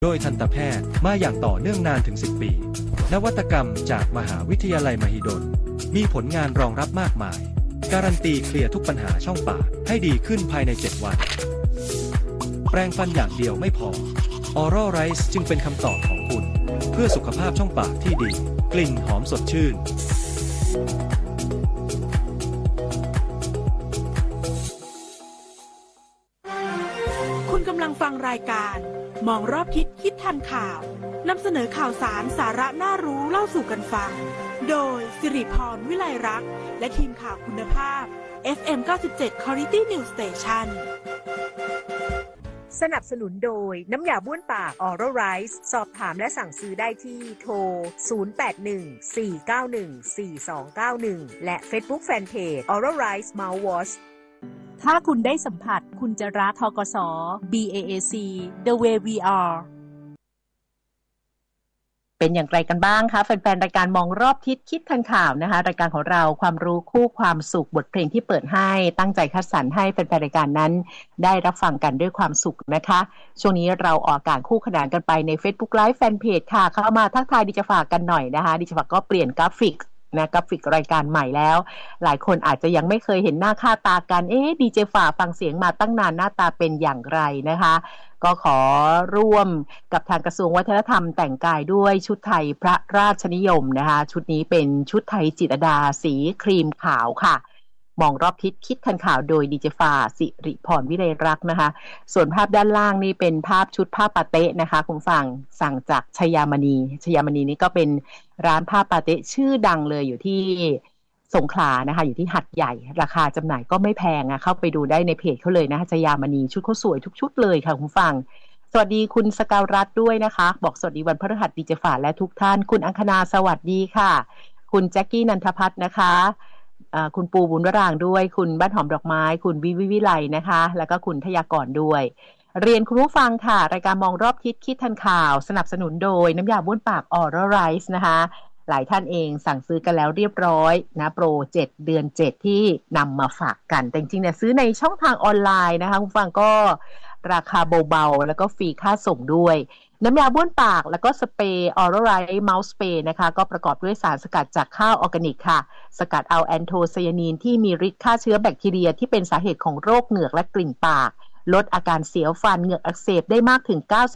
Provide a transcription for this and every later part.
โดยทันตแพทย์มาอย่างต่อเนื่องนานถึง10 ปีนวัตกรรมจากมหาวิทยาลัยมหิดลมีผลงานรองรับมากมายการันตีเคลียร์ทุกปัญหาช่องปากให้ดีขึ้นภายใน7 วันแปรงฟันอย่างเดียวไม่พอ Oral Rice จึงเป็นคำตอบของคุณเพื่อสุขภาพช่องปากที่ดีกลิ่นหอมสดชื่นคุณกำลังฟังรายการมองรอบทิศคิดทันข่าวนำเสนอข่าวสารสาระน่ารู้เล่าสู่กันฟังโดยสิริพรวิไลรักษ์และทีมข่าวคุณภาพ FM 97 Quality News Station สนับสนุนโดยน้ำยาบ้วนปาก Oral Rice สอบถามและสั่งซื้อได้ที่โทร 0814914291 และ Facebook Fanpage Oral Rice Mouthwash ถ้าคุณได้สัมผัสคุณจะรักธกส BAAC The Way We Are เป็นอย่างไรกันบ้างคะแฟนๆรายการมองรอบทิศคิดทันข่าวนะคะรายการของเราความรู้คู่ความสุขบทเพลงที่เปิดให้ตั้งใจคัดสรรให้แฟนๆรายการนั้นได้รับฟังกันด้วยความสุขนะคะช่วงนี้เราออกอากาศคู่ขนานกันไปใน Facebook Live Fanpage ค่ะเข้ามาทักทายดิจฝากกันหน่อยนะคะดิจฝากก็เปลี่ยนกราฟิกรายการใหม่แล้วหลายคนอาจจะยังไม่เคยเห็นหน้าค่าตากันดีเจฝาฟังเสียงมาตั้งนานหน้าตาเป็นอย่างไรนะคะก็ขอร่วมกับทางกระทรวงวัฒนธรรมแต่งกายด้วยชุดไทยพระราชนิยมนะคะชุดนี้เป็นชุดไทยจิตรลดาสีครีมขาวค่ะมองรอบทิศคิดทันข่าวโดยดีเจฟ้าสิริพรวิไลรักษ์นะคะส่วนภาพด้านล่างนี่เป็นภาพชุดผ้าปาเต๊ะนะคะคุณฟังสั่งจากชยามณีนี่ก็เป็นร้านผ้าปาเต๊ะชื่อดังเลยอยู่ที่สงขลานะคะอยู่ที่หัดใหญ่ราคาจำหน่ายก็ไม่แพงเข้าไปดูได้ในเพจเขาเลยนะคะชยามณีชุดเขาสวยทุกชุดเลยค่ะคุณฟังสวัสดีคุณสกาวรัตน์ด้วยนะคะบอกสวัสดีวันพฤหัสดีเจฟ้าและทุกท่านคุณอังคณาสวัสดีค่ะคุณแจ็คกี้นันทพัฒน์นะคะคุณปูบุญวรางค์ด้วยคุณบ้านหอมดอกไม้คุณวิไลนะคะแล้วก็คุณทยากรด้วยเรียนคุณผู้ฟังค่ะรายการมองรอบทิศคิดทันข่าวสนับสนุนโดยน้ำยาบ้วนปาก Oral Rice นะคะหลายท่านเองสั่งซื้อกันแล้วเรียบร้อยนะโปร7 เดือน 7ที่นำมาฝากกันแต่จริงๆเนี่ยซื้อในช่องทางออนไลน์นะคะคุณผู้ฟังก็ราคาเบาๆแล้วก็ฟรีค่าส่งด้วยน้ำยาบ้วนปากแล้วก็สเปรย์ Oral Rice Mouth Spray นะคะก็ประกอบด้วยสารสกัดจากข้าวออร์แกนิกค่ะสกัดเอาแอนโทไซยานีนที่มีฤทธิ์ฆ่าเชื้อแบคทีเรียที่เป็นสาเหตุของโรคเหงือกและกลิ่นปากลดอาการเสียวฟันเหงือกอักเสบได้มากถึง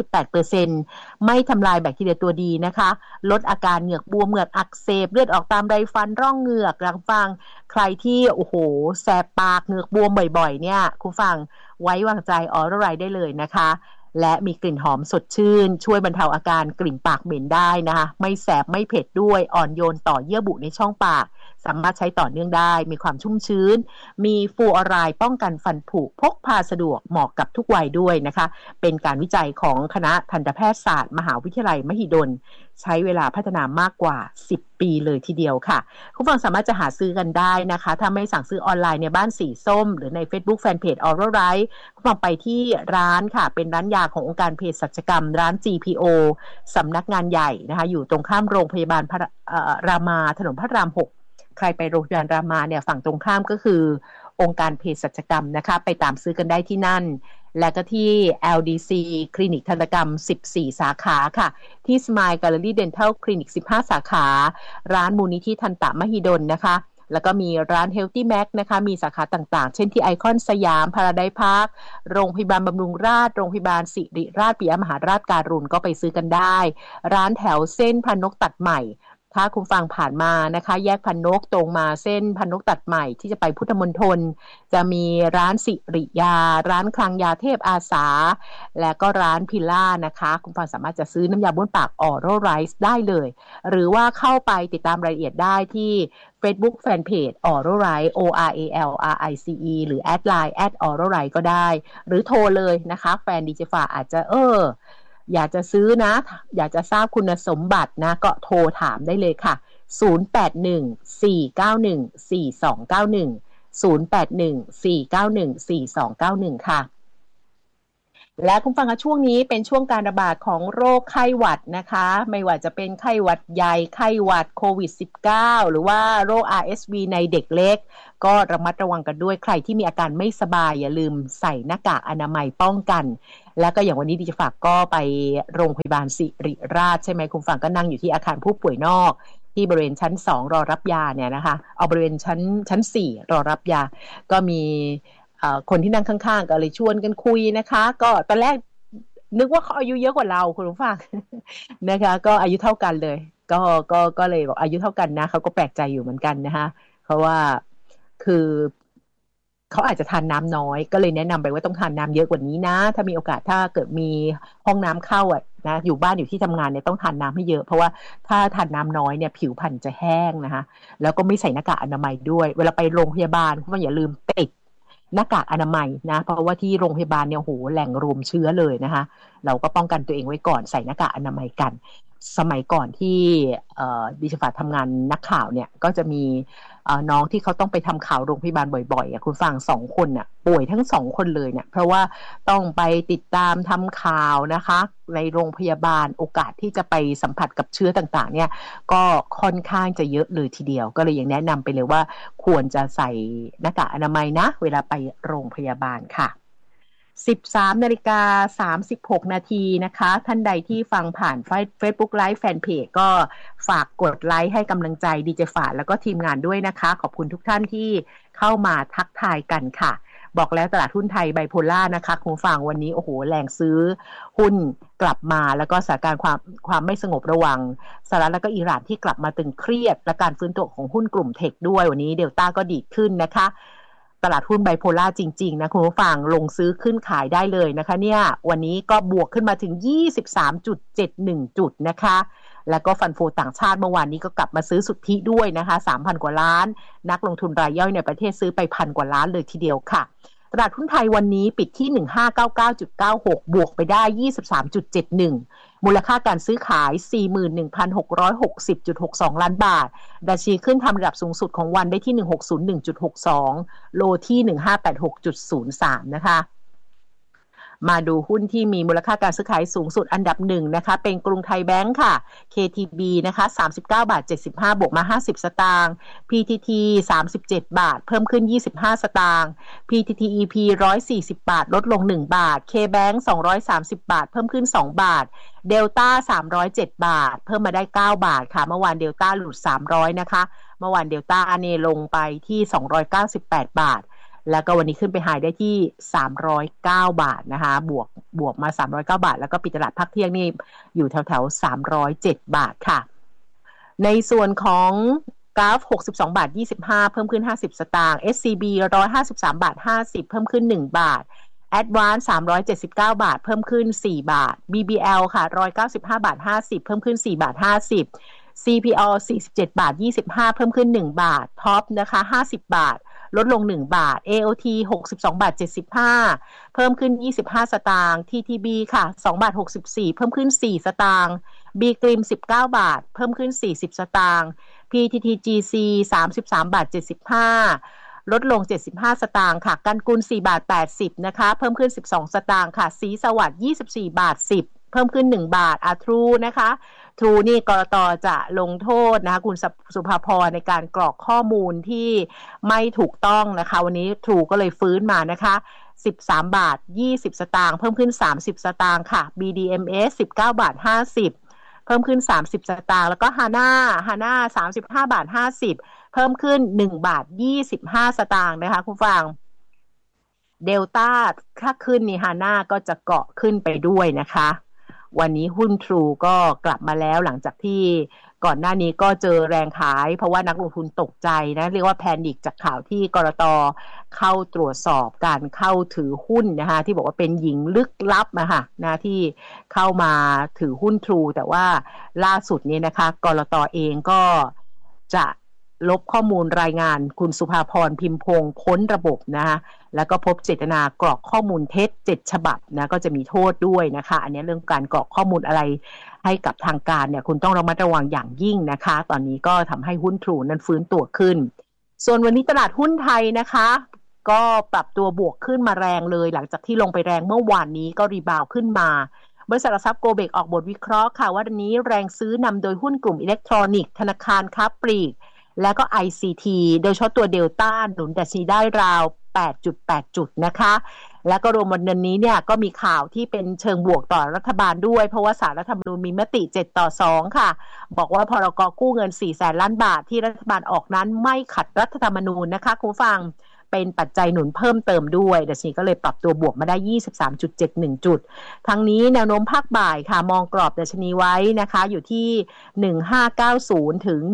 98% ไม่ทำลายแบคทีเรียตัวดีนะคะลดอาการเหงือกบวมเหงือกอักเสบเลือดออกตามไรฟันร่องเหงือกคุณฟังใครที่โอ้โหแสบปากเหงือกบวมบ่อยๆเนี่ยคุณฟังไว้วางใจ Oral Rice ได้เลยนะคะและมีกลิ่นหอมสดชื่นช่วยบรรเทาอาการกลิ่นปากเหม็นได้นะคะไม่แสบไม่เผ็ดด้วยอ่อนโยนต่อเยื่อบุในช่องปากสามารถใช้ต่อเนื่องได้มีความชุ่มชื้นมีฟลูออไรด์ป้องกันฟันผุพกพาสะดวกเหมาะกับทุกวัยด้วยนะคะเป็นการวิจัยของคณะทันตแพทยศาสตร์มหาวิทยาลัยมหิดลใช้เวลาพัฒนามากกว่า10 ปีเลยทีเดียวค่ะคุณฟังสามารถจะหาซื้อกันได้นะคะถ้าไม่สั่งซื้อออนไลน์ในบ้านสีส้มหรือใน Facebook Fanpage Oral Rice คุณฟังไปที่ร้านค่ะเป็นร้านยาขององค์การเภสัชกรรมร้าน GPO สำนักงานใหญ่นะคะอยู่ตรงข้ามโรงพยาบาลรามาถนนพระราม 6ใครไปโรงพยาบาลรามาเนี่ยฝั่งตรงข้ามก็คือองค์การเภสัชกรรมนะคะไปตามซื้อกันได้ที่นั่นและก็ที่ LDC คลินิกทันตกรรม14 สาขาค่ะที่ Smile Gallery Dental Clinic 15 สาขาร้านมูลนิธิทันตมหิดลนะคะแล้วก็มีร้าน Healthy Mac นะคะมีสาขาต่างๆเช่นที่ไอคอนสยามพาราไดซ์พาร์คโรงพยาบาลบำรุงราษฎร์โรงพยาบาลศิริราชปิยมหาราชการุณก็ไปซื้อกันได้ร้านแถวเส้นพนกตัดใหม่ถ้าคุณฟังผ่านมานะคะแยกพนกตรงมาเส้นพนกตัดใหม่ที่จะไปพุทธมณฑลจะมีร้านสิริยาร้านคลังยาเทพอาสาและก็ร้านพิล่านะคะคุณฟังสามารถจะซื้อน้ำยาบ้วนปาก Oral Rice ได้เลยหรือว่าเข้าไปติดตามรายละเอียดได้ที่ Facebook Fanpage Oral Rice ORALRICE หรือแอดไลน์ @Oral Rice ก็ได้หรือโทรเลยนะคะแฟนดีเจฟ้าอาจจะอยากจะซื้อนะอยากจะทราบคุณสมบัตินะก็โทรถามได้เลยค่ะ0814914291 0814914291ค่ะและคุณฟังคะช่วงนี้เป็นช่วงการระบาดของโรคไข้หวัดนะคะไม่ว่าจะเป็นไข้หวัดใหญ่ไข้หวัดโควิด -19 หรือว่าโรค RSV ในเด็กเล็กก็ระมัดระวังกันด้วยใครที่มีอาการไม่สบายอย่าลืมใส่หน้ากากอนามัยป้องกันแล้วก็อย่างวันนี้ดิจะฝากก็ไปโรงพยาบาลศิริราชใช่ไหมคุณฟังก็นั่งอยู่ที่อาคารผู้ป่วยนอกที่บริเวณชั้น2รอรับยาเนี่ยนะคะเอาบริเวณชั้น4รอรับยาก็มีคนที่นั่งข้างๆก็เลยชวนกันคุยนะคะก็ตอนแรกนึกว่าเขาอายุเยอะกว่าเราคุณผู้ฟัง นะคะก็อายุเท่ากันเลยก็เลยบอกอายุเท่ากันนะเขาก็แปลกใจอยู่เหมือนกันนะคะเพราะว่าคือเขาอาจจะทานน้ำน้อยก็เลยแนะนำไปว่าต้องทานน้ำเยอะกว่านี้นะถ้ามีโอกาสถ้าเกิดมีห้องน้ำเข้าอ่ะนะอยู่บ้านอยู่ที่ทำงานเนี่ยต้องทานน้ำให้เยอะเพราะว่าถ้าทานน้ำน้อยเนี่ยผิวพรรณจะแห้งนะคะแล้วก็ไม่ใส่หน้ากากอนามัยด้วยเวลาไปโรงพยาบาลคุณอย่าลืมติดหน้ากากอนามัยนะเพราะว่าที่โรงพยาบาลเนี่ยโหแหล่งรวมเชื้อเลยนะคะเราก็ป้องกันตัวเองไว้ก่อนใส่หน้ากากอนามัยกันสมัยก่อนที่ดิฉันทำงานนักข่าวเนี่ยก็จะมีน้องที่เขาต้องไปทำข่าวโรงพยาบาลบ่อยๆคุณฟัง2 คนน่ะป่วยทั้ง2 คนเลยเนี่ยเพราะว่าต้องไปติดตามทำข่าวนะคะในโรงพยาบาลโอกาสที่จะไปสัมผัสกับเชื้อต่างๆเนี่ยก็ค่อนข้างจะเยอะเลยทีเดียวก็เลยยังแนะนำไปเลยว่าควรจะใส่หน้ากากอนามัยนะเวลาไปโรงพยาบาลค่ะ13:36 นาทีนะคะท่านใดที่ฟังผ่าน Facebook Live Fanpage ก็ฝากกดไลค์ให้กำลังใจดีเจฝาดแล้วก็ทีมงานด้วยนะคะขอบคุณทุกท่านที่เข้ามาทักทายกันค่ะบอกแล้วตลาดหุ้นไทยไบโพล่านะคะคุณฟังวันนี้โอ้โหแรงซื้อหุ้นกลับมาแล้วก็สถานการณ์ความไม่สงบระหว่างสหรัฐและก็อิหร่านที่กลับมาตึงเครียดและการฟื้นตัวของหุ้นกลุ่มเทคด้วยวันนี้เดลต้าก็ดีขึ้นนะคะตลาดหุ้นไบโพล่าจริงๆนะคุณผู้ฟังลงซื้อขึ้นขายได้เลยนะคะเนี่ยวันนี้ก็บวกขึ้นมาถึง 23.71 จุดนะคะแล้วก็ฟันโฟต่างชาติเมื่อวานนี้ก็กลับมาซื้อสุทธิด้วยนะคะ 3,000 กว่าล้านนักลงทุนรายย่อยในประเทศซื้อไป1,000 กว่าล้านเลยทีเดียวค่ะตลาดหุ้นไทยวันนี้ปิดที่ 1599.96 บวกไปได้ 23.71 มูลค่าการซื้อขาย 41,660.62 ล้านบาทดัชนีขึ้นทำระดับสูงสุดของวันได้ที่ 161.62 โลที่ 1586.03 นะคะมาดูหุ้นที่มีมูลค่าการซื้อขายสูงสุดอันดับ1นะคะเป็นกรุงไทยแบงค์ค่ะ KTB นะคะ39.75 บาทบวกมา50สตางค์ PTT 37 บาทเพิ่มขึ้น25สตางค์ PTTEP 140 บาทลดลง1บาท KBank 230 บาทเพิ่มขึ้น2บาท Delta 307 บาทเพิ่มมาได้9บาทค่ะเมื่อวาน Delta หลุด300นะคะเมื่อวาน Delta เนี่ยลงไปที่298 บาทแล้วก็วันนี้ขึ้นไปไฮได้ที่309บาทนะคะบวกมา309บาทแล้วก็ปิดตลาดพักเที่ยงนี่อยู่แถวๆ307บาทค่ะในส่วนของกราฟ62บาท25เพิ่มขึ้น50สตางค์ SCB 153บาท50เพิ่มขึ้น1บาท Advance 379บาทเพิ่มขึ้น4บาท BBL ค่ะ195บาท50เพิ่มขึ้น4บาท50 CPO 47บาท25เพิ่มขึ้น1บาท Top นะคะ50บาทลดลง1บาท AOT 62บาท75เพิ่มขึ้น25สตางค์ TTB ค่ะ2บาท64เพิ่มขึ้น4สตางค์ BGRIM 19บาทเพิ่มขึ้น40สตางค์ PTTGC 33บาท75ลดลง75สตางค์ค่ะกันกุล4บาท80นะคะเพิ่มขึ้น12สตางค์ค่ะศรีสวัสดิ์24บาท10เพิ่มขึ้น1บาททรูนะคะทรูนี่กรต.จะลงโทษนะคะคุณสุภาพรในการกรอกข้อมูลที่ไม่ถูกต้องนะคะวันนี้ทรูก็เลยฟื้นมานะคะ13บาท20สตางค์เพิ่มขึ้น30สตางค์ค่ะ BDMs 19บาท50เพิ่มขึ้น30สตางค์แล้วก็ฮาน่า35บาท50เพิ่มขึ้น1บาท25สตางค์นะคะคุณฟังเดลต้าถ้าขึ้นนี่ฮาน่าก็จะเกาะขึ้นไปด้วยนะคะวันนี้หุ้น True ก็กลับมาแล้วหลังจากที่ก่อนหน้านี้ก็เจอแรงขายเพราะว่านักลงทุนตกใจนะเรียกว่าแพนิคจากข่าวที่กรต.เข้าตรวจสอบการเข้าถือหุ้นนะคะที่บอกว่าเป็นหญิงลึกลับนะที่เข้ามาถือหุ้น True แต่ว่าล่าสุดนี้นะคะกรต.เองก็จะลบข้อมูลรายงานคุณสุภาพรพิมพงศ์พ้นระบบนะคะแล้วก็พบเจตนากรอกข้อมูลเท็จ7ฉบับนะก็จะมีโทษด้วยนะคะอันนี้เรื่องการกรอกข้อมูลอะไรให้กับทางการเนี่ยคุณต้องระมัดระวังอย่างยิ่งนะคะตอนนี้ก็ทำให้หุ้น True นั้นฟื้นตัวขึ้นส่วนวันนี้ตลาดหุ้นไทยนะคะก็ปรับตัวบวกขึ้นมาแรงเลยหลังจากที่ลงไปแรงเมื่อวานนี้ก็รีบาวขึ้นมาบริษัทหลักทรัพย์โกเบกออกบทวิเคราะห์ค่ะว่าวันนี้แรงซื้อนำโดยหุ้นกลุ่มอิเล็กทรอนิกส์ธนาคารค้าปลีกแล้วก็ ICT โดยเฉพาะตัวเดลต้าหนุนดัชนีได้ราว 8.8 จุดนะคะแล้วก็รวมวันนี้เนี่ยก็มีข่าวที่เป็นเชิงบวกต่อรัฐบาลด้วยเพราะว่าศาลรัฐธรรมนูญมีมติ7-2ค่ะบอกว่าพรก.กู้เงิน 400,000 ล้านบาทที่รัฐบาลออกนั้นไม่ขัดรัฐธรรมนูญนะคะคุณผู้ฟังเป็นปัจจัยหนุนเพิ่มเติมด้วยดัชนีก็เลยปรับตัวบวกมาได้ 23.71 จุดทั้งนี้แนวโน้มภาคบ่ายค่ะมองกรอบดัชนีไว้นะคะอยู่ที่ 1590 ถึง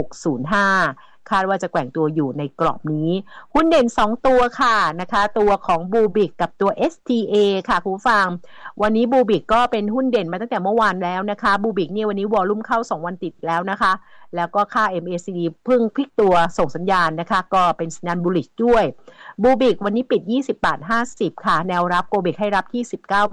1605คาดว่าจะแกว่งตัวอยู่ในกรอบนี้หุ้นเด่น2ตัวค่ะนะคะตัวของบูบิกกับตัว STA ค่ะคุณผู้ฟังวันนี้บูบิกก็เป็นหุ้นเด่นมาตั้งแต่เมื่อวานแล้วนะคะบูบิกเนี่ยวันนี้วอลุ่มเข้า2วันติดแล้วนะคะแล้วก็ค่า MACD เพิ่งพลิกตัวส่งสัญญาณนะคะก็เป็นสัญญาณบูลลิชด้วยบูบิกวันนี้ปิด 20.50 ค่ะแนวรับโกบิกให้รับที่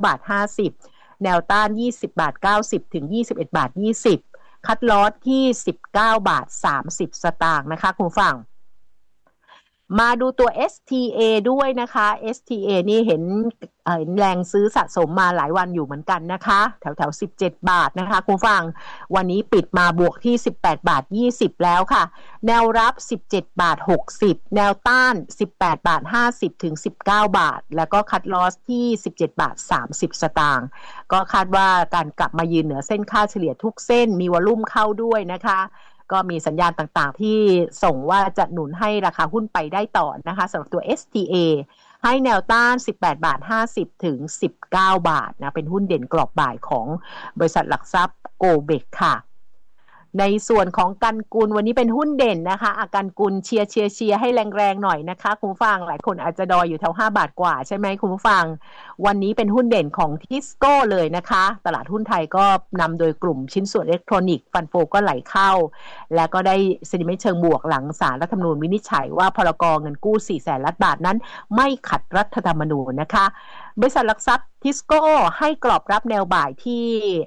19.50 แนวต้าน 20.90 ถึง 21.20คัดลอสที่ 19.30 สตางค์นะคะคุณผู้ฟังมาดูตัว STA ด้วยนะคะ STA นี่เห็นแรงซื้อสะสมมาหลายวันอยู่เหมือนกันนะคะแถว17 บาทนะคะคุณฟังวันนี้ปิดมาบวกที่ 18.20 แล้วค่ะแนวรับ 17.60 แนวต้าน 18.50 ถึง 19 บาทแล้วก็คัดลอสที่ 17.30 สตางค์ก็คาดว่าการกลับมายืนเหนือเส้นค่าเฉลี่ยทุกเส้นมีวอลุ่มเข้าด้วยนะคะก็มีสัญญาณต่างๆที่ส่งว่าจะหนุนให้ราคาหุ้นไปได้ต่อนะคะสำหรับตัว STA ให้แนวต้าน 18.50 ถึง 19 บาทนะเป็นหุ้นเด่นกรอบบ่ายของบริษัทหลักทรัพย์โกเบกค่ะในส่วนของกันกุลวันนี้เป็นหุ้นเด่นนะคะกันกุลเชียร์ให้แรงๆหน่อยนะคะคุณผู้ฟังหลายคนอาจจะดอยอยู่แถว5 บาทกว่าใช่ไหมคุณผู้ฟังวันนี้เป็นหุ้นเด่นของทิสโก้เลยนะคะตลาดหุ้นไทยก็นำโดยกลุ่มชิ้นส่วนอิเล็กทรอนิกส์ฟันโฟก็ไหลเข้าแล้วก็ได้เซนิเมนต์เชิงบวกหลังศาลรัฐธรรมนูญวินิจฉัยว่าพรก.เงินกู้ 400,000 ล้านบาทนั้นไม่ขัดรัฐธรรมนูญนะคะบริษัทหลักทรัพย์ทิสโก้ให้กรอบรับแนวบ่ายที่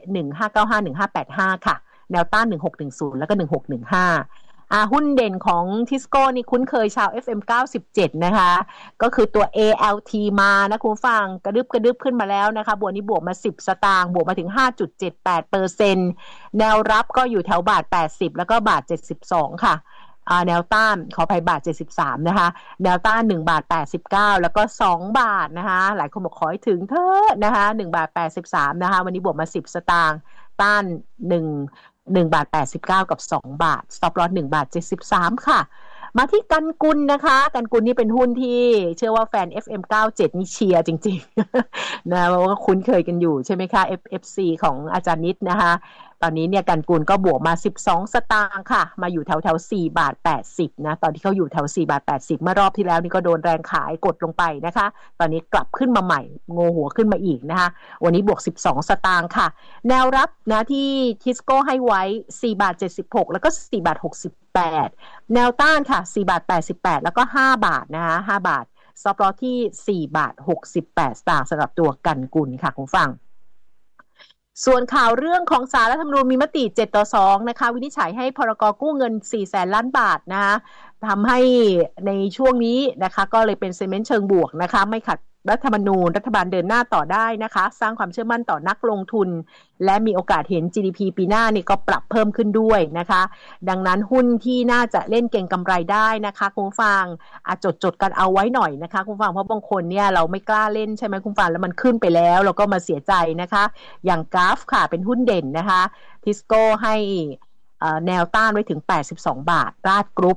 1595-1585 ค่ะแนวต้าน 1610 แล้วก็ 1615หุ้นเด่นของทิสโก้นี่คุ้นเคยชาว FM 97 นะคะก็คือตัว ALT มานะคุณฟังกระดึบขึ้นมาแล้วนะคะบวกนี้บวกมา10 สตางค์บวกมาถึง 5.78% แนวรับก็อยู่แถวบาท80แล้วก็บาท72ค่ะแนวต้านขออภัยบาท73นะคะแนวต้าน1บาท89แล้วก็2บาทนะคะหลายคนบอกขอให้ถึงเถอะนะคะ1บาท83นะคะวันนี้บวกมา10 สตางค์ต้าน1บาท89กับ2บาท stop loss 1บาท73ค่ะมาที่กันกุลนะคะกันกุลนี่เป็นหุ้นที่เชื่อว่าแฟน FM 97นี่เชียร์จริงๆนะเพราะว่าคุ้นเคยกันอยู่ใช่ไหมคะ FC ของอาจารย์นิดนะคะตอนนี้เนี่ยกันกุลก็บวกมา12 สตางค์ค่ะมาอยู่แถว4บาท80นะตอนที่เขาอยู่แถว4บาท80เมื่อรอบที่แล้วนี่ก็โดนแรงขายกดลงไปนะคะตอนนี้กลับขึ้นมาใหม่โงหัวขึ้นมาอีกนะคะวันนี้บวก12 สตางค์ค่ะแนวรับนะที่ทิสโก้ให้ไว้4บาท76แล้วก็4บาท68แนวต้านค่ะ4บาท88แล้วก็5บาทนะคะ5บาทซอฟต์ลอสที่4บาท68สตางค์สำหรับตัวกันกุลค่ะคุณฟังส่วนข่าวเรื่องของศาลรัฐธรรมนูญมีมติ7-2นะคะวินิจฉัยให้พรก.กู้เงิน 400,000 ล้านบาทนะคะทำให้ในช่วงนี้นะคะก็เลยเป็นเซนติเมนต์เชิงบวกนะคะไม่ขัดรัฐธรรมนูญรัฐบาลเดินหน้าต่อได้นะคะสร้างความเชื่อมั่นต่อนักลงทุนและมีโอกาสเห็น GDP ปีหน้านี่ก็ปรับเพิ่มขึ้นด้วยนะคะดังนั้นหุ้นที่น่าจะเล่นเก็งกำไรได้นะคะคุณฟังจดกันเอาไว้หน่อยนะคะคุณฟังเพราะบางคนเนี่ยเราไม่กล้าเล่นใช่ไหมคุณฟังแล้วมันขึ้นไปแล้วเราก็มาเสียใจนะคะอย่างกราฟค่ะเป็นหุ้นเด่นนะคะทิสโก้ให้แนวต้านไว้ถึง82 บาทราชกรุ๊ป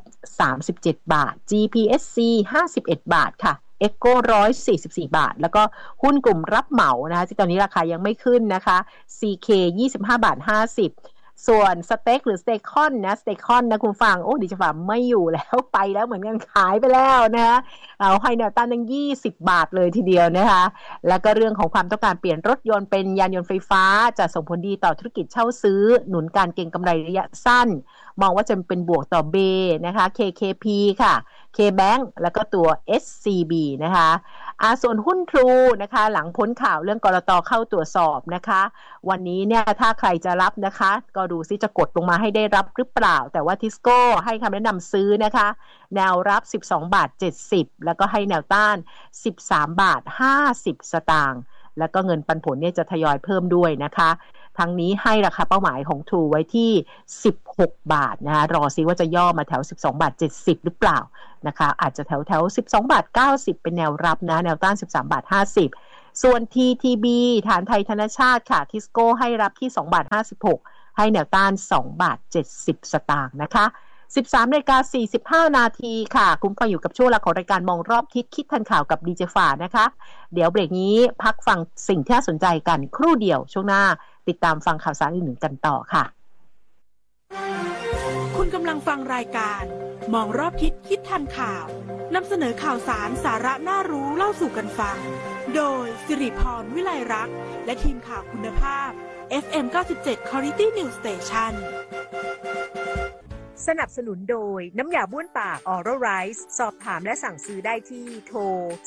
37 บาท GPSC 51 บาทค่ะเอ็กโก้144 บาทแล้วก็หุ้นกลุ่มรับเหมานะคะที่ตอนนี้ราคายังไม่ขึ้นนะคะ CK 25 บาท 50ส่วนสเต็กหรือสเต็กคอนนะสเต็กคอนนะคุณฟังดิฉันฟังไม่อยู่แล้วไปแล้วเหมือนกันขายไปแล้วนะคะเอาให้แนวต้านตั้ง20 บาทเลยทีเดียวนะคะแล้วก็เรื่องของความต้องการเปลี่ยนรถยนต์เป็นยานยนต์ไฟฟ้าจะส่งผลดีต่อธุรกิจเช่าซื้อหนุนการเก็งกำไรระยะสั้นมองว่าจะเป็นบวกต่อเบนะคะ KKP ค่ะ KBank แล้วก็ตัว SCB นะคะส่วนหุ้นทรูนะคะหลังพ้นข่าวเรื่องกลต.เข้าตรวจสอบนะคะวันนี้เนี่ยถ้าใครจะรับนะคะก็ดูซิจะกดลงมาให้ได้รับหรือเปล่าแต่ว่าทิสโก้ให้คำแนะนำซื้อนะคะแนวรับ12.70 แล้วก็ให้แนวต้าน13.50 สตางค์แล้วก็เงินปันผลเนี่ยจะทยอยเพิ่มด้วยนะคะทั้งนี้ให้ราคาเป้าหมายของ True ไว้ที่16 บาทนะคะรอซิว่าจะย่อมาแถว12.70 หรือเปล่านะคะอาจจะแถว12.90 เป็นแนวรับนะแนวต้าน13.50 ส่วน TTB ฐานไทยธนชาติค่ะทิสโก้ให้รับที่2.56 ให้แนวต้าน2.70 สตางค์นะคะ13:45 นาทีค่ะคุ้มฟังอยู่กับช่วงเวลาของรายการมองรอบทิศคิดทันข่าวกับดีเจฝานะคะเดี๋ยวเบรกนี้พักฟังสิ่งที่น่าสนใจกันครู่เดียวช่วงหน้าติดตามฟังข่าวสารอื่นๆกันต่อค่ะคุณกำลังฟังรายการมองรอบทิศคิดทันข่าวนำเสนอข่าวสารสาระน่ารู้เล่าสู่กันฟังโดยสิริพรวิไลรักษ์และทีมข่าวคุณภาพ FM 97 Quality News Station สนับสนุนโดยน้ำยาบ้วนปาก Oral Rice สอบถามและสั่งซื้อได้ที่โทร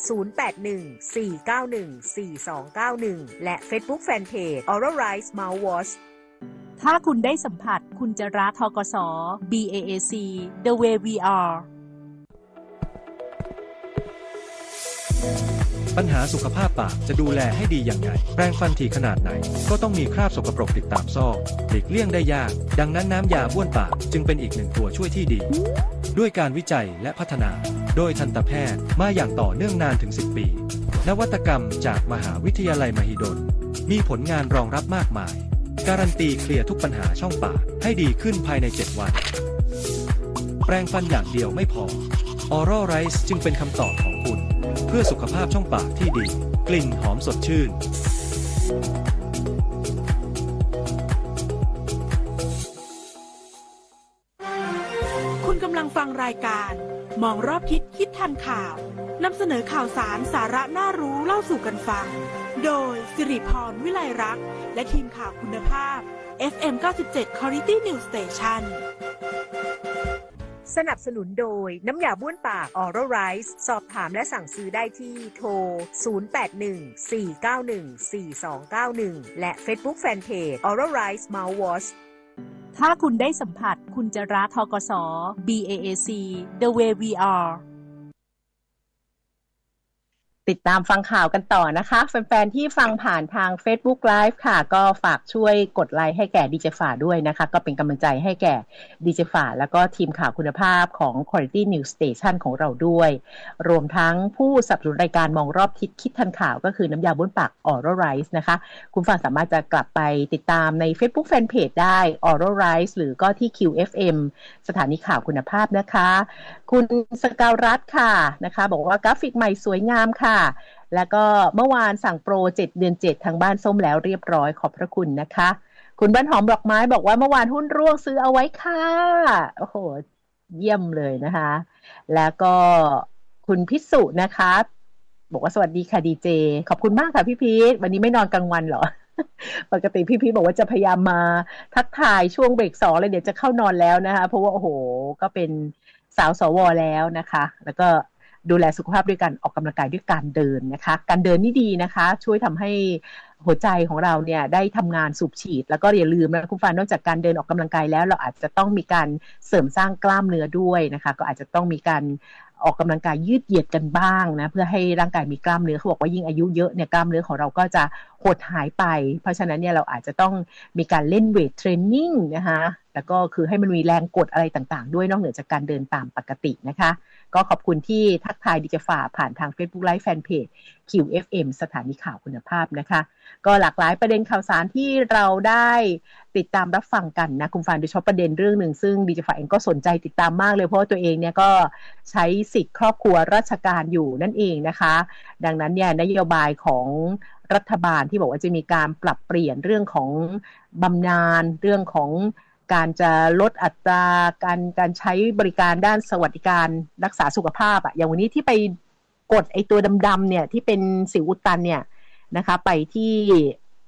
0814914291 และ Facebook Fanpage Oral Rice Mouthwash ถ้าคุณได้สัมผัสคุณจะรักธกส BAAC The Way We Are ปัญหาสุขภาพปากจะดูแลให้ดีอย่างไรแปรงฟันถี่ขนาดไหนก็ต้องมีคราบสกปรกติดตามซอกหลีกเลี่ยงได้ยากดังนั้นน้ำยาบ้วนปากจึงเป็นอีกหนึ่งตัวช่วยที่ดีด้วยการวิจัยและพัฒนาโดยทันตแพทย์มาอย่างต่อเนื่องนานถึง10 ปีนวัตกรรมจากมหาวิทยาลัยมหิดลมีผลงานรองรับมากมายการันตีเคลียร์ทุกปัญหาช่องปากให้ดีขึ้นภายใน7 วันแปรงฟันอย่างเดียวไม่พอ Oral Rice จึงเป็นคำตอบของคุณเพื่อสุขภาพช่องปากที่ดีกลิ่นหอมสดชื่นคุณกำลังฟังรายการมองรอบทิศคิดทันข่าวนำเสนอข่าวสารสาระน่ารู้เล่าสู่กันฟังโดยสิริพรวิไลรักษ์และทีมข่าวคุณภาพ FM 97 Quality News Station สนับสนุนโดยน้ำยาบ้วนปาก Oral Rice สอบถามและสั่งซื้อได้ที่โทร 0814914291 และ Facebook Fanpage Oral Rice Mouthwash ถ้าคุณได้สัมผัสคุณจะรักธกส BAAC The Way We Are ติดตามฟังข่าวกันต่อนะคะแฟนๆที่ฟังผ่านทาง Facebook Live ค่ะก็ฝากช่วยกดไลค์ให้แก่ดีเจฝาด้วยนะคะก็เป็นกำลังใจให้แก่ดีเจฝาแล้วก็ทีมข่าวคุณภาพของ Quality News Station ของเราด้วยรวมทั้งผู้สนับสนุนรายการมองรอบทิศคิดทันข่าวก็คือน้ำยาบ้วนปาก Oral Rice นะคะคุณฟังสามารถจะกลับไปติดตามใน Facebook Fanpage ได้ Oral Rice หรือก็ที่ QFM สถานีข่าวคุณภาพนะคะคุณสกาวรัตน์ค่ะนะคะบอกว่ากราฟิกใหม่สวยงามค่ะแล้วก็เมื่อวานสั่งโปร7 เดือน 7ทางบ้านส้มแล้วเรียบร้อยขอบพระคุณนะคะคุณบ้านหอมดอกไม้บอกว่าเมื่อวานหุ้นร่วงซื้อเอาไว้ค่ะโอ้โหเยี่ยมเลยนะคะแล้วก็คุณพิสุนะคะบอกว่าสวัสดีค่ะดีเจขอบคุณมากค่ะพี่พีทวันนี้ไม่นอนกลางวันเหรอ ปกติพี่พีทบอกว่าจะพยายามมาทักทายช่วงเบรก2เลยเดี๋ยวจะเข้านอนแล้วนะคะเพราะว่าโอ้โหก็เป็นสาวสวแล้วนะคะแล้วก็ดูแลสุขภาพด้วยการออกกำลังกายด้วยการเดินนะคะการเดินนี่ดีนะคะช่วยทำให้หัวใจของเราเนี่ยได้ทำงานสูบฉีดแล้วก็อย่าลืมนะคุณฟังนอกจากการเดินออกกำลังกายแล้วเราอาจจะต้องมีการเสริมสร้างกล้ามเนื้อด้วยนะคะก็อาจจะต้องมีการออกกำลังกายยืดเหยียดกันบ้างนะเพื่อให้ร่างกายมีกล้ามเนื้อเขาบอกว่ายิ่งอายุเยอะเนี่ยกล้ามเนื้อของเราก็จะหดหายไปเพราะฉะนั้นเนี่ยเราอาจจะต้องมีการเล่นเวทเทรนนิ่งนะคะแล้วก็คือให้มันมีแรงกดอะไรต่างๆด้วยนอกเหนือจากการเดินตามปกตินะคะก็ขอบคุณที่ทักทายดิจฝาผ่านทาง Facebook Live Fanpage QFM สถานีข่าวคุณภาพนะคะก็หลากหลายประเด็นข่าวสารที่เราได้ติดตามรับฟังกันนะคุณฟังโดยเฉพาะประเด็นเรื่องหนึ่งซึ่งดิจฝาเองก็สนใจติดตามมากเลยเพราะว่าตัวเองเนี่ยก็ใช้สิทธิ์ครอบครัวราชการอยู่นั่นเองนะคะดังนั้นเนี่ยนโยบายของรัฐบาลที่บอกว่าจะมีการปรับเปลี่ยนเรื่องของบำนาญเรื่องของการจะลดอัตราการใช้บริการด้านสวัสดิการรักษาสุขภาพอย่างวันนี้ที่ไปกดไอ้ตัวดำๆเนี่ยที่เป็นสิวอุดตันเนี่ยนะคะไปที่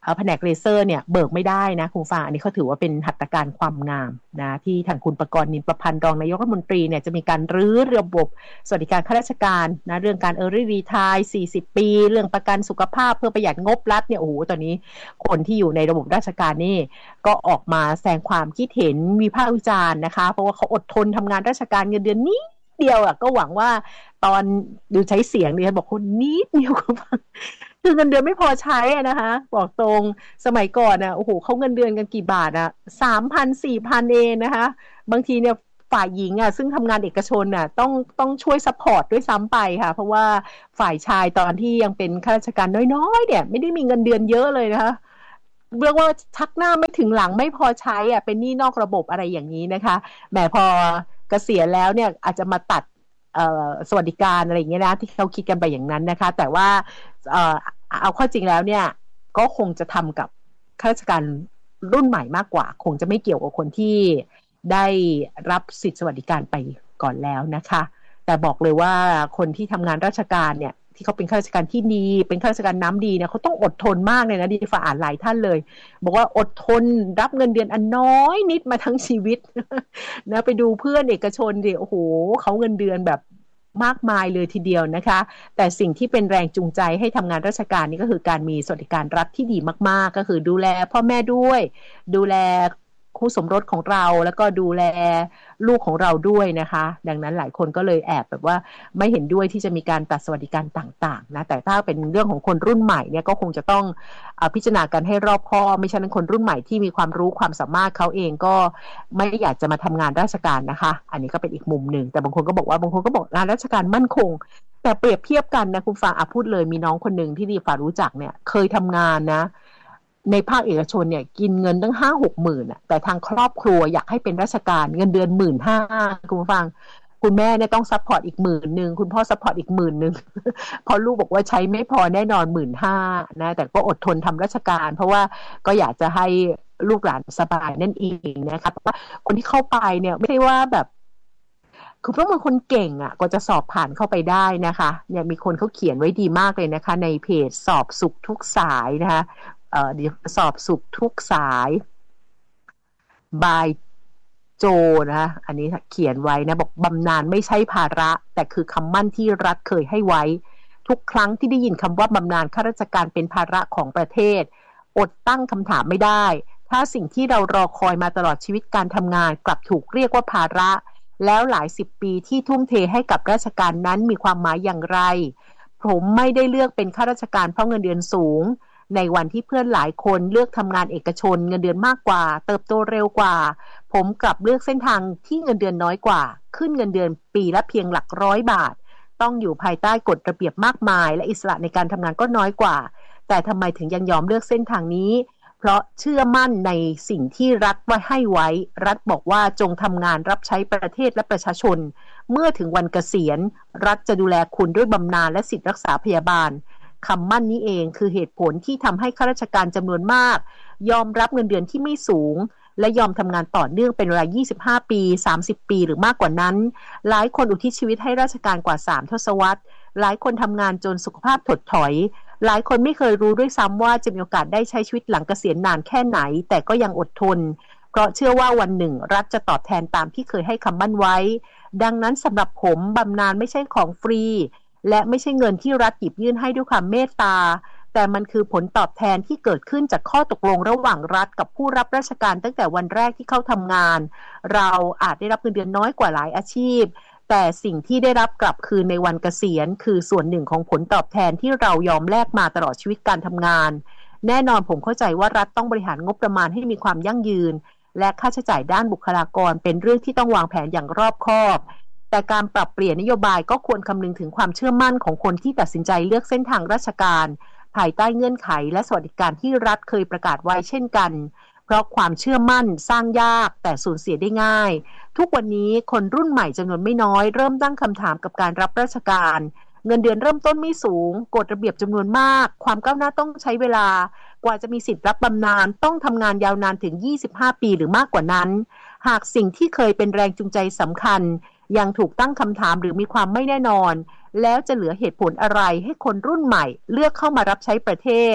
แผนกเลเซอร์เนี่ยเบิกไม่ได้นะคุณฟังอันนี้เขาถือว่าเป็นหัตถการความงามนะที่ทางคุณประกรณ์ นินประพันธ์รองนายกรัฐมนตรีเนี่ยจะมีการรื้อระบบสวัสดิการข้าราชการนะเรื่องการearly retire 40 ปีเรื่องประกันสุขภาพเพื่อประหยัดงบรัฐเนี่ยโอ้โหตอนนี้คนที่อยู่ในระบบราชการนี่ก็ออกมาแสดงความคิดเห็นวิพากษ์วิจารณ์นะคะเพราะว่าเขาอดทนทำงานราชการเงินเดือนนี้เดียวก็หวังว่าตอนดูใช้เสียงเนี่ยบอกคนนิดเดียวก็ฟังคือเงินเดือนไม่พอใช้นะคะบอกตรงสมัยก่อนโอ้โหเขาเงินเดือนกันกี่บาท3,000 4,000เองนะคะบางทีเนี่ยฝ่ายหญิงซึ่งทำงานเอกชนต้องช่วยซัพพอร์ตด้วยซ้ำไปค่ะเพราะว่าฝ่ายชายตอนที่ยังเป็นข้าราชการน้อยๆเนี่ยไม่ได้มีเงินเดือนเยอะเลยนะคะเรียกว่าชักหน้าไม่ถึงหลังไม่พอใช้เป็นหนี้นอกระบบอะไรอย่างนี้นะคะแหมพอเกษียณแล้วเนี่ยอาจจะมาตัดสวัสดิการอะไรอย่างเงี้ยนะที่เขาคิดกันไปอย่างนั้นนะคะแต่ว่าเอาข้อจริงแล้วเนี่ยก็คงจะทำกับข้าราชการรุ่นใหม่มากกว่าคงจะไม่เกี่ยวกับคนที่ได้รับสิทธิสวัสดิการไปก่อนแล้วนะคะแต่บอกเลยว่าคนที่ทำงานราชการเนี่ยที่เขาเป็นข้าราชการที่ดีเป็นข้าราชการน้ำดีเนี่ยเขาต้องอดทนมากเลยนะดิฉันอ่านหลายท่านเลยบอกว่าอดทนรับเงินเดือนอันน้อยนิดมาทั้งชีวิตนะไปดูเพื่อนเอกชนดิโอ้โหเขาเงินเดือนแบบมากมายเลยทีเดียวนะคะแต่สิ่งที่เป็นแรงจูงใจให้ทำงานราชการนี่ก็คือการมีสวัสดิการรัฐที่ดีมากๆก็คือดูแลพ่อแม่ด้วยดูแลคู่สมรสของเราแล้วก็ดูแลลูกของเราด้วยนะคะดังนั้นหลายคนก็เลยแอบแบบว่าไม่เห็นด้วยที่จะมีการตัดสวัสดิการต่างๆนะแต่ถ้าเป็นเรื่องของคนรุ่นใหม่เนี่ยก็คงจะต้องพิจารณากันให้รอบคอบไม่ใช่นั้นคนรุ่นใหม่ที่มีความรู้ความสามารถเขาเองก็ไม่อยากจะมาทำงานราชการนะคะอันนี้ก็เป็นอีกมุมหนึ่งแต่บางคนก็บอกงานราชการมั่นคงแต่เปรียบเทียบกันนะคุณฟ้าพูดเลยมีน้องคนหนึ่งที่ดิฟ้ารู้จักเนี่ยเคยทำงานนะในภาคเอกชนเนี่ยกินเงินตั้ง 5-6 หมื่นแต่ทางครอบครัวอยากให้เป็นราชการเงินเดือน 15,000 คุณผู้ฟังคุณแม่เนี่ยต้องซัพพอร์ตอีก 10,000 คุณพ่อซัพพอร์ตอีก 10,000 พอลูกบอกว่าใช้ไม่พอแน่นอน 15,000 นะแต่ก็อดทนทำราชการเพราะว่าก็อยากจะให้ลูกหลานสบายนั่นเองนะคะเพราะว่าคนที่เข้าไปเนี่ยไม่ใช่ว่าแบบคือต้องเป็นคนเก่งก็จะสอบผ่านเข้าไปได้นะคะเนี่ยมีคนเขาเขียนไว้ดีมากเลยนะคะในเพจสอบสุขทุกสายนะคะสอบสุขทุกสายบายโจนะอันนี้เขียนไว้นะบอกบำนาญไม่ใช่ภาระแต่คือคำมั่นที่รัฐเคยให้ไว้ทุกครั้งที่ได้ยินคำว่าบำนาญข้าราชการเป็นภาระของประเทศอดตั้งคำถามไม่ได้ถ้าสิ่งที่เรารอคอยมาตลอดชีวิตการทำงานกลับถูกเรียกว่าภาระแล้วหลาย10 ปีที่ทุ่มเทให้กับราชการนั้นมีความหมายอย่างไรผมไม่ได้เลือกเป็นข้าราชการเพราะเงินเดือนสูงในวันที่เพื่อนหลายคนเลือกทำงานเอกชนเงินเดือนมากกว่าเติบโตเร็วกว่าผมกลับเลือกเส้นทางที่เงินเดือนน้อยกว่าขึ้นเงินเดือนปีละเพียงหลัก100 บาทต้องอยู่ภายใต้กฎระเบียบมากมายและอิสระในการทำงานก็น้อยกว่าแต่ทำไมถึงยังยอมเลือกเส้นทางนี้เพราะเชื่อมั่นในสิ่งที่รัฐให้ไว้รัฐบอกว่าจงทำงานรับใช้ประเทศและประชาชนเมื่อถึงวันเกษียณรัฐจะดูแลคุณด้วยบำนาญและสิทธิรักษาพยาบาลคำมั่นนี้เองคือเหตุผลที่ทำให้ข้าราชการจำนวนมากยอมรับเงินเดือนที่ไม่สูงและยอมทำงานต่อเนื่องเป็นเวลา25 ปี30 ปีหรือมากกว่านั้นหลายคนอุทิศชีวิตให้ราชการกว่า3 ทศวรรษหลายคนทำงานจนสุขภาพถดถอยหลายคนไม่เคยรู้ด้วยซ้ำว่าจะมีโอกาสได้ใช้ชีวิตหลังเกษียณนานแค่ไหนแต่ก็ยังอดทนเพราะเชื่อว่าวันหนึ่งรัฐจะตอบแทนตามที่เคยให้คำมั่นไว้ดังนั้นสำหรับผมบำนาญไม่ใช่ของฟรีและไม่ใช่เงินที่รัฐหยิบยื่นให้ด้วยความเมตตาแต่มันคือผลตอบแทนที่เกิดขึ้นจากข้อตกลงระหว่างรัฐกับผู้รับราชการตั้งแต่วันแรกที่เข้าทำงานเราอาจได้รับเงินเดือนน้อยกว่าหลายอาชีพแต่สิ่งที่ได้รับกลับคืนในวันเกษียณคือส่วนหนึ่งของผลตอบแทนที่เรายอมแลกมาตลอดชีวิตการทำงานแน่นอนผมเข้าใจว่ารัฐต้องบริหารงบประมาณให้มีความยั่งยืนและค่าใช้จ่ายด้านบุคลากรเป็นเรื่องที่ต้องวางแผนอย่างรอบคอบแต่การปรับเปลี่ยนนโยบายก็ควรคำนึงถึงความเชื่อมั่นของคนที่ตัดสินใจเลือกเส้นทางราชการภายใต้เงื่อนไขและสวัสดิการที่รัฐเคยประกาศไว้เช่นกันเพราะความเชื่อมั่นสร้างยากแต่สูญเสียได้ง่ายทุกวันนี้คนรุ่นใหม่จำนวนไม่น้อยเริ่มตั้งคำถามกับการรับราชการเงินเดือนเริ่มต้นไม่สูงกฎระเบียบจำนวนมากความก้าวหน้าต้องใช้เวลากว่าจะมีสิทธิ์รับบำนาญต้องทำงานยาวนานถึง25 ปีหรือมากกว่านั้นหากสิ่งที่เคยเป็นแรงจูงใจสำคัญยังถูกตั้งคำถามหรือมีความไม่แน่นอนแล้วจะเหลือเหตุผลอะไรให้คนรุ่นใหม่เลือกเข้ามารับใช้ประเทศ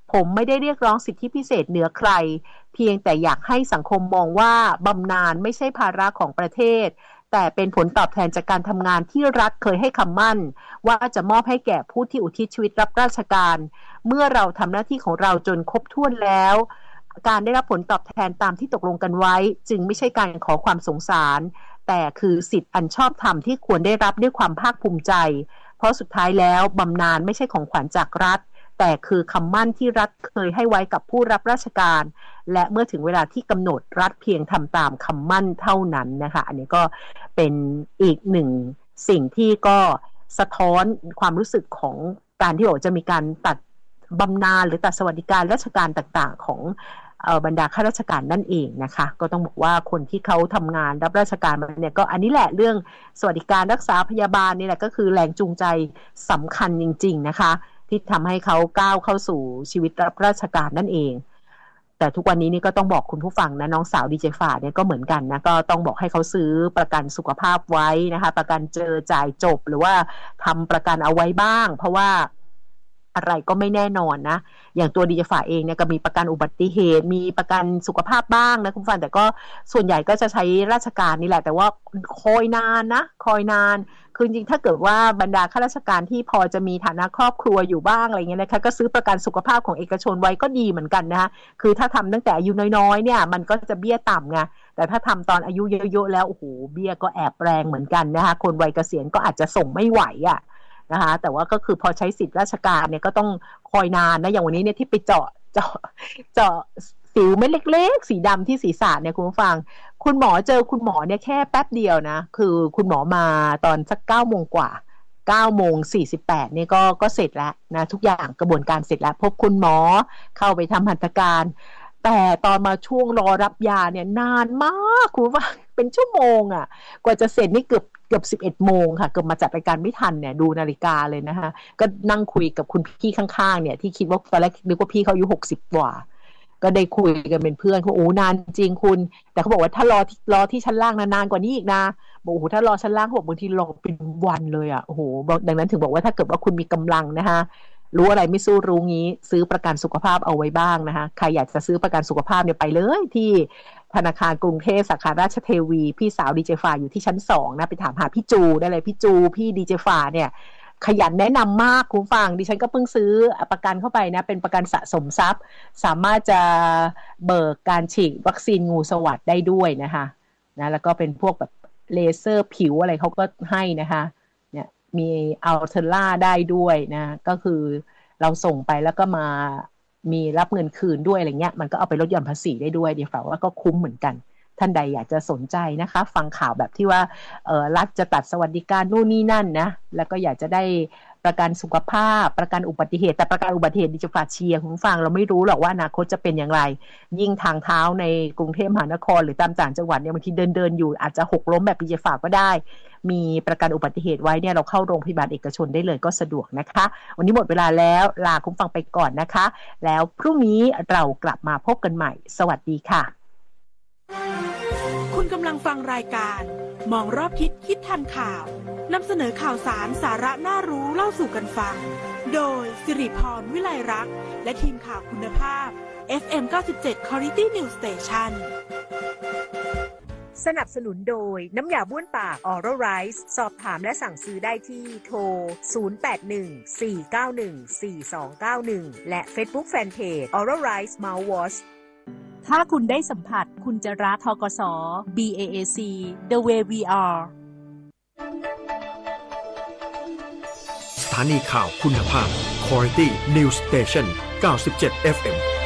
ผมไม่ได้เรียกร้องสิทธิพิเศษเหนือใครเพียงแต่อยากให้สังคมมองว่าบำนาญไม่ใช่ภาระของประเทศแต่เป็นผลตอบแทนจากการทำงานที่รัฐเคยให้คำมั่นว่าจะมอบให้แก่ผู้ที่อุทิศชีวิตรับราชการเมื่อเราทำหน้าที่ของเราจนครบถ้วนแล้วการได้รับผลตอบแทนตามที่ตกลงกันไว้จึงไม่ใช่การขอความสงสารแต่คือสิทธิอันชอบธรรมที่ควรได้รับด้วยความภาคภูมิใจเพราะสุดท้ายแล้วบำนาญไม่ใช่ของขวัญจากรัฐแต่คือคำมั่นที่รัฐเคยให้ไว้กับผู้รับราชการและเมื่อถึงเวลาที่กำหนดรัฐเพียงทำตามคำมั่นเท่านั้นนะคะอันนี้ก็เป็นอีกหนึ่งสิ่งที่ก็สะท้อนความรู้สึกของการที่บอกจะมีการตัดบำนาญหรือตัดสวัสดิการราชการต่างๆของบรรดาข้าราชการนั่นเองนะคะก็ต้องบอกว่าคนที่เขาทำงานรับราชการมาเนี่ยก็อันนี้แหละเรื่องสวัสดิการรักษาพยาบาลนี่แหละก็คือแรงจูงใจสำคัญจริงๆนะคะที่ทำให้เขาก้าวเข้าสู่ชีวิตรับราชการนั่นเองแต่ทุกวันนี้นี่ก็ต้องบอกคุณผู้ฟังนะน้องสาวดีเจฝ่าเนี่ยก็เหมือนกันนะก็ต้องบอกให้เขาซื้อประกันสุขภาพไว้นะคะประกันเจอจ่ายจบหรือว่าทำประกันเอาไว้บ้างเพราะว่าอะไรก็ไม่แน่นอนนะอย่างตัวดีเจฝ่าเองเนี่ยก็มีประกันอุบัติเหตุมีประกันสุขภาพบ้างนะคุณผู้ฟังแต่ก็ส่วนใหญ่ก็จะใช้ราชการนี่แหละแต่ว่าคอยนานนะคอยนานคือจริงๆถ้าเกิดว่าบรรดาข้าราชการที่พอจะมีฐานะครอบครัวอยู่บ้างอะไรเงี้ยนะคะก็ซื้อประกันสุขภาพของเอกชนไว้ก็ดีเหมือนกันนะคะคือถ้าทำตั้งแต่อายุน้อยๆเนี่ยมันก็จะเบี้ยต่ำไงแต่ถ้าทำตอนอายุเยอะๆแล้วโอ้โหเบี้ยก็แอบแรงเหมือนกันนะคะคนวัยเกษียณก็อาจจะส่งไม่ไหวอ่ะนะคะแต่ว่าก็คือพอใช้สิทธิราชการเนี่ยก็ต้องคอยนานนะอย่างวันนี้เนี่ยที่ไปเจาะสิวเม็ดเล็กๆสีดำที่ศีรษะเนี่ยคุณผู้ฟังคุณหมอเจอคุณหมอเนี่ยแค่แป๊บเดียวนะคือคุณหมอมาตอนสัก9 โมงกว่า9 โมง 48นี่ก็เสร็จแล้วนะทุกอย่างกระบวนการเสร็จแล้วพบคุณหมอเข้าไปทำหัตถการแต่ตอนมาช่วงรอรับยาเนี่ยนานมากคุณผู้ฟังเป็นชั่วโมงอ่ะกว่าจะเสร็จนี่เกือบ11 โมงค่ะเกือบมาจัดรายการไม่ทันเนี่ยดูนาฬิกาเลยนะคะก็นั่งคุยกับคุณพี่ข้างๆเนี่ยที่คิดว่าตอนแรกนึกว่าพี่เขาอายุ60 กว่าก็ได้คุยกันเป็นเพื่อนเขาโอ้นานจริงคุณแต่เขาบอกว่าถ้ารอที่ชั้นล่างนานกว่านี้อีกนะบอกโอ้โหถ้ารอชั้นล่างเขาบอกบางทีรอเป็นวันเลยอ่ะโอ้โหดังนั้นถึงบอกว่าถ้าเกิดว่าคุณมีกำลังนะคะรู้อะไรไม่สู้รู้งี้ซื้อประกันสุขภาพเอาไว้บ้างนะคะใครอยากจะซื้อประกันสุขภาพเนี่ยไปเลยที่ธนาคารกรุงเทพสาขาราชเทวีพี่สาวดีเจฝ่าอยู่ที่ชั้น2นะไปถามหาพี่จูได้เลยพี่จูพี่ดีเจฝ่าเนี่ยขยันแนะนำมากคุณฟังดิฉันก็เพิ่งซื้อประกันเข้าไปนะเป็นประกันสะสมทรัพย์สามารถจะเบิกการฉีดวัคซีนงูสวัสดได้ด้วยนะคะนะแล้วก็เป็นพวกแบบเลเซอร์ผิวอะไรเขาก็ให้นะคะเนี่ยมีอัลเทอร่าได้ด้วยนะก็คือเราส่งไปแล้วก็มามีรับเงินคืนด้วยอะไรเงี้ยมันก็เอาไปลดหย่อนภาษีได้ด้วยเดี๋ยวฝากว่าก็คุ้มเหมือนกันท่านใดอยากจะสนใจนะคะฟังข่าวแบบที่ว่ารัฐจะตัดสวัสดิการนู่นนี่นั่นนะแล้วก็อยากจะได้ประกันสุขภาพประกันอุบัติเหตุแต่ประกันอุบัติเหตุดิจิทัลเชียร์คุณฟังเราไม่รู้หรอกว่าอนาคตจะเป็นอย่างไรยิ่งทางเท้าในกรุงเทพมหานครหรือตามต่างจังหวัดเนี่ยบางทีเดินอยู่อาจจะหกล้มแบบดิจิทัลก็ได้มีประกันอุบัติเหตุไว้เนี่ยเราเข้าโรงพยาบาลเอกชนได้เลยก็สะดวกนะคะวันนี้หมดเวลาแล้วลาคุณฟังไปก่อนนะคะแล้วพรุ่งนี้เรากลับมาพบกันใหม่สวัสดีค่ะคุณกำลังฟังรายการมองรอบทิศคิดทันข่าวนำเสนอข่าวสารสาระน่ารู้เล่าสู่กันฟังโดยสิริพรวิไลรักษ์และทีมข่าวคุณภาพ FM 97 Quality News Station สนับสนุนโดยน้ำยาบ้วนปาก Oral Rice สอบถามและสั่งซื้อได้ที่โทร 0814914291 และ Facebook Fanpage Oral Rice Mouthwash ถ้าคุณได้สัมผัสคุณจะรัก ธกส. BAAC The Way We Are สถานีข่าวคุณภาพ Quality News Station 97 FM